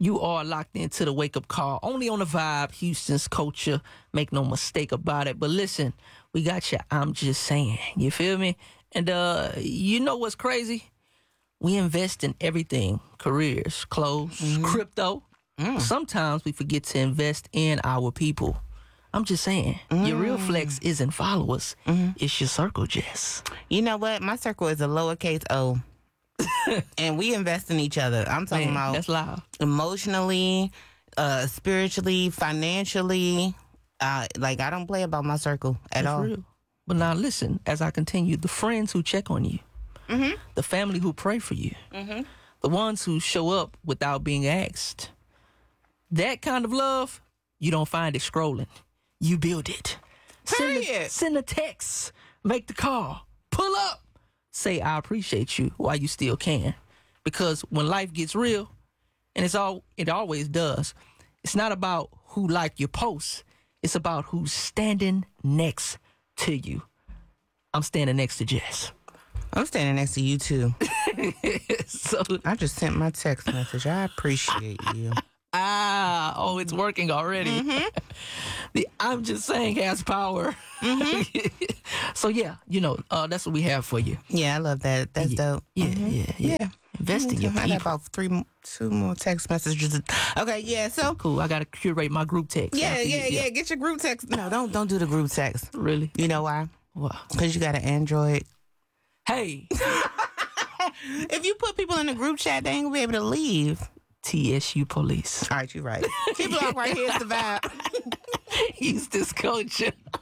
You are locked into the Wake Up Call, only on the Vibe, Houston's culture. Make no mistake about it. But listen, we got you. I'm just saying. You feel me? And you know what's crazy? We invest in everything. Careers, clothes, crypto. Sometimes we forget to invest in our people. I'm just saying, your real flex isn't followers. It's your circle, Jess. You know what? My circle is a lowercase O. And we invest in each other. I'm talking about that's loud. Emotionally, spiritually, financially. Like, I don't play about my circle at all. Real. But now listen, as I continue, the friends who check on you, the family who pray for you, the ones who show up without being asked, that kind of love, you don't find it scrolling. You build it. Send a text. Make the call. Pull up. Say, I appreciate you while you still can. Because when life gets real, and it always does, it's not about who liked your post. It's about who's standing next to you. I'm standing next to Jess. I'm standing next to you, too. So I just sent my text message. I appreciate you. It's working already. The I'm just saying has power. So yeah, that's what we have for you. Yeah, I love that. That's dope. Yeah. Invest in your I people. got about two more text messages. Okay, yeah, so Cool. I gotta curate my group text. Yeah. Get your group text. No, don't do the group text. Really? You know why? What? Because you got an Android. Hey. If you put people in the group chat, they ain't gonna be able to leave. TSU police. All right, you're right. Keep it up right here. It's the Vibe. He's this culture.